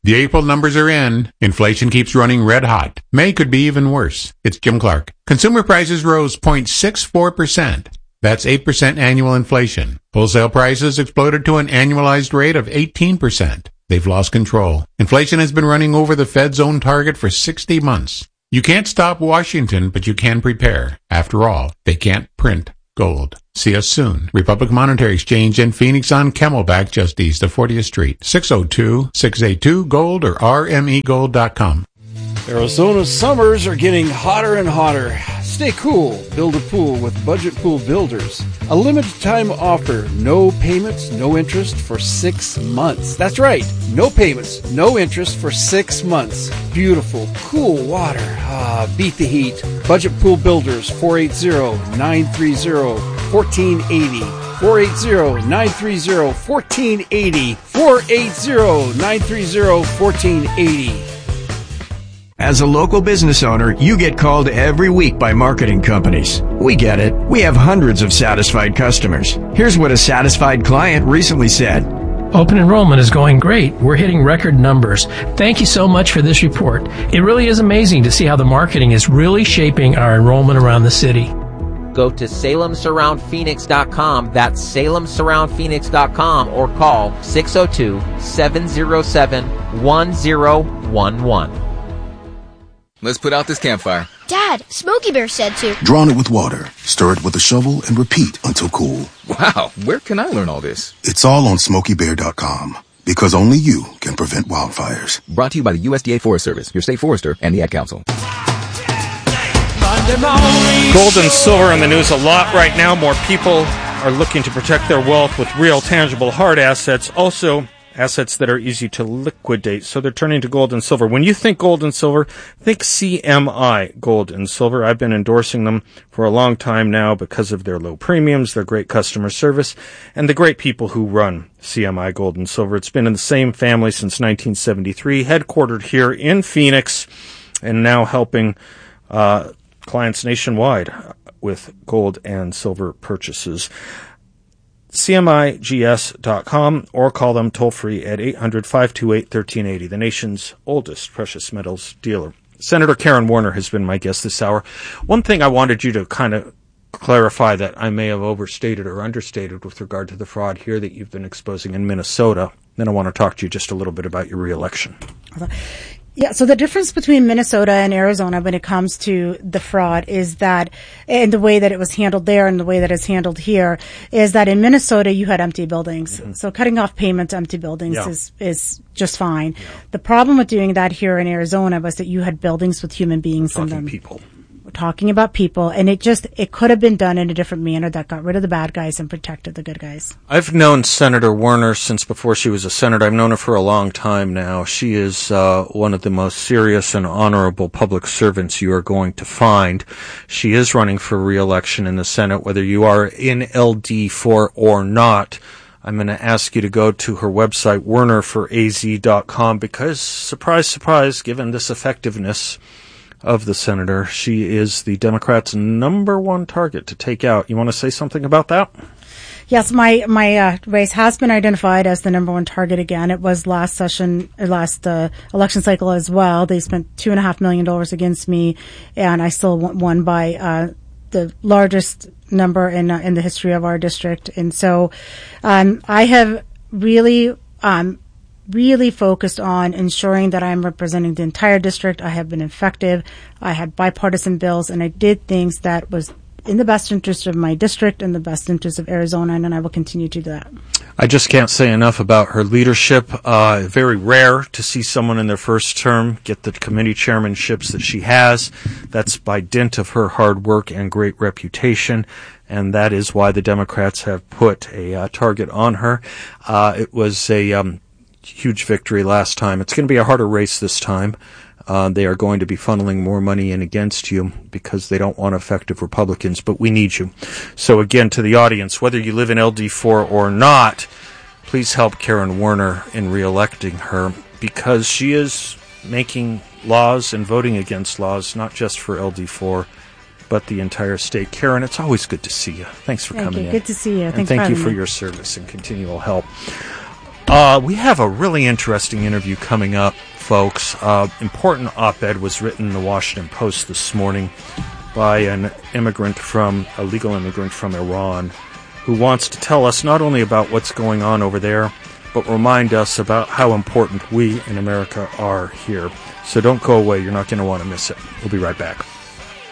The April numbers are in. Inflation keeps running red hot. May could be even worse. It's Jim Clark. Consumer prices rose 0.64%. That's 8% annual inflation. Wholesale prices exploded to an annualized rate of 18%. They've lost control. Inflation has been running over the Fed's own target for 60 months. You can't stop Washington, but you can prepare. After all, they can't print gold. See us soon. Republic Monetary Exchange in Phoenix on Camelback, just east of 40th Street. 602-682-GOLD or rmegold.com. Arizona's summers are getting hotter and hotter. Stay cool. Build a pool with Budget Pool Builders. A limited time offer. No payments, no interest for 6 months. That's right. No payments, no interest for 6 months. Beautiful, cool water. Beat the heat. Budget Pool Builders, 480-930-1480. 480-930-1480. 480-930-1480. As a local business owner, you get called every week by marketing companies. We get it. We have hundreds of satisfied customers. Here's what a satisfied client recently said. Open enrollment is going great. We're hitting record numbers. Thank you so much for this report. It really is amazing to see how the marketing is really shaping our enrollment around the city. Go to SalemSurroundPhoenix.com. That's SalemSurroundPhoenix.com or call 602-707-1011. Let's put out this campfire. Dad, Smokey Bear said to. Drown it with water, stir it with a shovel, and repeat until cool. Wow, where can I learn all this? It's all on SmokeyBear.com, because only you can prevent wildfires. Brought to you by the USDA Forest Service, your state forester, and the Ad Council. Gold and silver in the news a lot right now. More people are looking to protect their wealth with real, tangible, hard assets. Also, assets that are easy to liquidate, so they're turning to gold and silver. When you think gold and silver, think CMI Gold and Silver. I've been endorsing them for a long time now because of their low premiums, their great customer service, and the great people who run CMI Gold and Silver. It's been in the same family since 1973, headquartered here in Phoenix, and now helping clients nationwide with gold and silver purchases. CMIGS.com or call them toll-free at 800-528-1380, the nation's oldest precious metals dealer. Senator Karen Warner has been my guest this hour. One thing I wanted you to kind of clarify that I may have overstated or understated with regard to the fraud here that you've been exposing in Minnesota. Then I want to talk to you just a little bit about your reelection. Yeah, so the difference between Minnesota and Arizona when it comes to the fraud is that, and the way that it was handled there and the way that it's handled here, is that in Minnesota you had empty buildings. Mm-hmm. So cutting off payment to empty buildings is just fine. Yeah. The problem with doing that here in Arizona was that you had buildings with human beings in them. We're talking about people, and it could have been done in a different manner that got rid of the bad guys and protected the good guys. I've known Senator Warner since before she was a senator. I've known her for a long time now. She is one of the most serious and honorable public servants you are going to find. She is running for re-election in the Senate, whether you are in LD4 or not. I'm going to ask you to go to her website, wernerforaz.com, because, surprise, surprise, given this effectiveness of the senator, she is the Democrats' number one target to take out. You want to say something about that? Yes, my race has been identified as the number one target again. It was last election cycle as well. They spent $2.5 million against me, and I still won by the largest number in the history of our district. And so I have really focused on ensuring that I'm representing the entire district. I have been effective. I had bipartisan bills, and I did things that was in the best interest of my district and the best interest of Arizona, and I will continue to do that. I just can't say enough about her leadership. Very rare to see someone in their first term get the committee chairmanships that she has. That's by dint of her hard work and great reputation, and that is why the Democrats have put a target on her. It was a huge victory last time. It's going to be a harder race this time. They are going to be funneling more money in against you because they don't want effective Republicans, but we need you. So again, to the audience, whether you live in LD4 or not, please help Karen Warner in re-electing her, because she is making laws and voting against laws, not just for LD4, but the entire state. Karen, it's always good to see you. Thanks for coming in. Good to see you. And thank you for your service and continual help. We have a really interesting interview coming up, folks. Important op-ed was written in the Washington Post this morning by a legal immigrant from Iran, who wants to tell us not only about what's going on over there, but remind us about how important we in America are here. So don't go away. You're not going to want to miss it. We'll be right back.